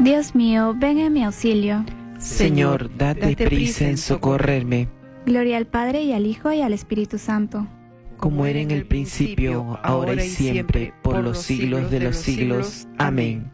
Dios mío, ven en mi auxilio. Señor, date prisa en socorrerme. Gloria al Padre, y al Hijo, y al Espíritu Santo. Como era en el principio, ahora y siempre, por los siglos de los siglos. Amén.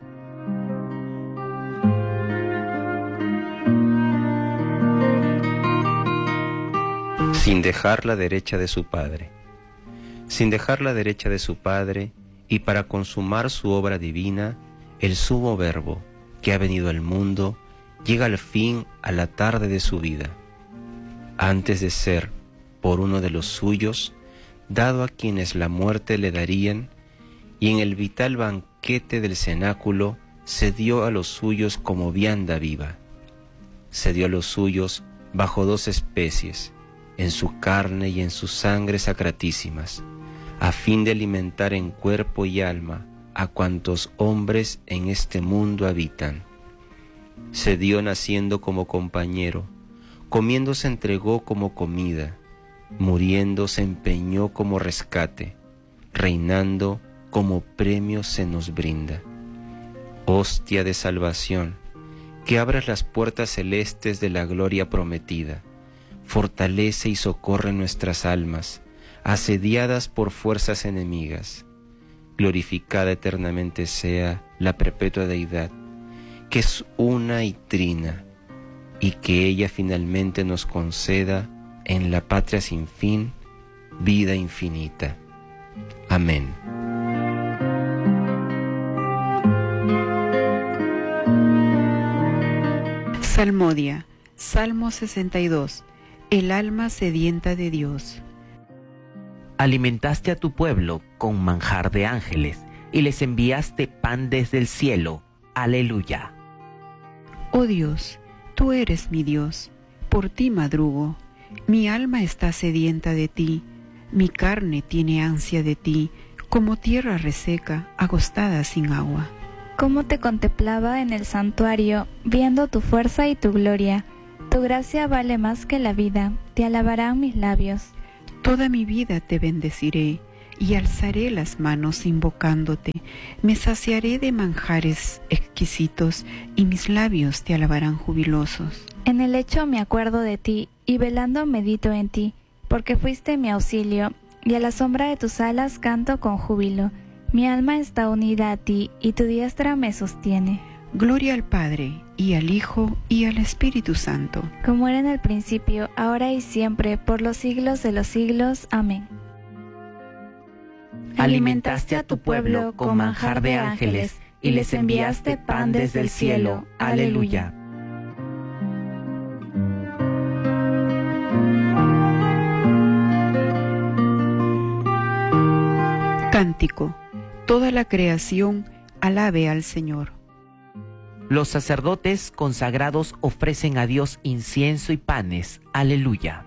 Sin dejar la derecha de su Padre. Sin dejar la derecha de su Padre, y para consumar su obra divina, el sumo Verbo, que ha venido al mundo, llega al fin a la tarde de su vida. Antes de ser, por uno de los suyos, dado a quienes la muerte le darían, y en el vital banquete del cenáculo se dio a los suyos como vianda viva. Se dio a los suyos bajo dos especies, en su carne y en su sangre sacratísimas, a fin de alimentar en cuerpo y alma a cuantos hombres en este mundo habitan. Se dio naciendo como compañero, comiendo se entregó como comida, muriendo se empeñó como rescate, reinando como premio se nos brinda. Hostia de salvación, que abras las puertas celestes de la gloria prometida, fortalece y socorre nuestras almas, asediadas por fuerzas enemigas. Glorificada eternamente sea la perpetua deidad, que es una y trina, y que ella finalmente nos conceda en la patria sin fin, vida infinita. Amén. Salmodia, Salmo 62. El alma sedienta de Dios. Alimentaste a tu pueblo con manjar de ángeles y les enviaste pan desde el cielo. Aleluya. Oh Dios, tú eres mi Dios, por ti madrugo. Mi alma está sedienta de ti, mi carne tiene ansia de ti, como tierra reseca, agostada sin agua. Cómo te contemplaba en el santuario, viendo tu fuerza y tu gloria. Tu gracia vale más que la vida, te alabarán mis labios. Toda mi vida te bendeciré, y alzaré las manos invocándote. Me saciaré de manjares exquisitos, y mis labios te alabarán jubilosos. En el lecho me acuerdo de ti, y velando medito en ti, porque fuiste mi auxilio, y a la sombra de tus alas canto con júbilo. Mi alma está unida a ti, y tu diestra me sostiene. Gloria al Padre, y al Hijo, y al Espíritu Santo. Como era en el principio, ahora y siempre, por los siglos de los siglos. Amén. Alimentaste a tu pueblo con manjar de ángeles y les enviaste pan desde el cielo. Aleluya. Cántico. Toda la creación alabe al Señor. Los sacerdotes consagrados ofrecen a Dios incienso y panes. Aleluya.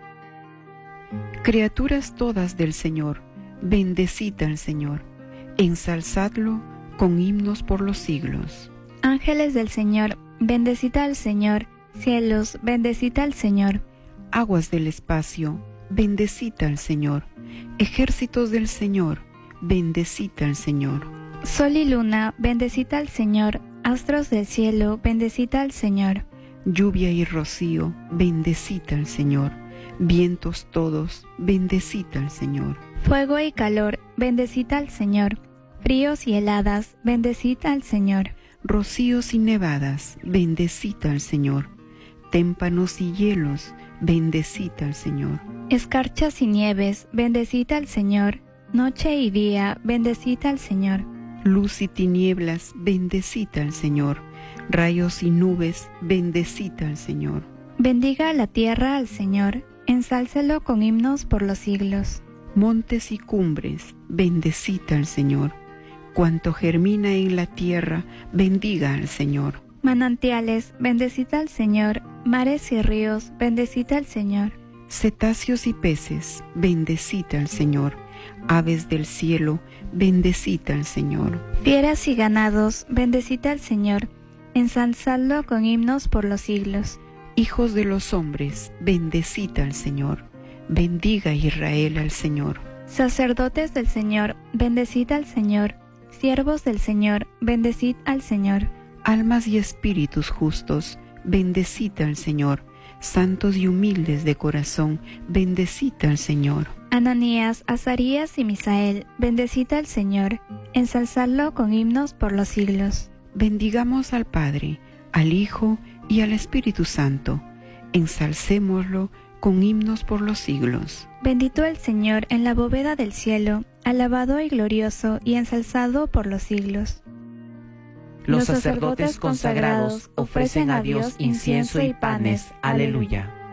Criaturas todas del Señor, bendecid al Señor, ensalzadlo con himnos por los siglos. Ángeles del Señor, bendecid al Señor. Cielos, bendecid al Señor. Aguas del espacio, bendecid al Señor. Ejércitos del Señor, bendecid al Señor. Sol y luna, bendecid al Señor. Astros del cielo, bendecid al Señor. Lluvia y rocío, bendecid al Señor. Vientos todos, bendecid al Señor. Fuego y calor, bendecid al Señor. Fríos y heladas, bendecid al Señor. Rocíos y nevadas, bendecid al Señor. Témpanos y hielos, bendecid al Señor. Escarchas y nieves, bendecid al Señor. Noche y día, bendecid al Señor. Luz y tinieblas, bendecid al Señor. Rayos y nubes, bendecid al Señor. Bendiga la tierra al Señor, ensálcelo con himnos por los siglos. Montes y cumbres, bendecid al Señor. Cuanto germina en la tierra, bendiga al Señor. Manantiales, bendecid al Señor. Mares y ríos, bendecid al Señor. Cetáceos y peces, bendecid al Señor. Aves del cielo, bendecid al Señor. Fieras y ganados, bendecid al Señor. Ensalzadlo con himnos por los siglos. Hijos de los hombres, bendecid al Señor. Bendiga Israel al Señor. Sacerdotes del Señor, bendecid al Señor. Siervos del Señor, bendecid al Señor. Almas y espíritus justos, bendecid al Señor. Santos y humildes de corazón, bendecid al Señor. Ananías, Azarías y Misael, bendecid al Señor, ensalzadlo con himnos por los siglos. Bendigamos al Padre, al Hijo y al Espíritu Santo. Ensalcémoslo con himnos por los siglos. Bendito el Señor en la bóveda del cielo, alabado y glorioso y ensalzado por los siglos. Los sacerdotes consagrados ofrecen a Dios incienso y panes. Aleluya.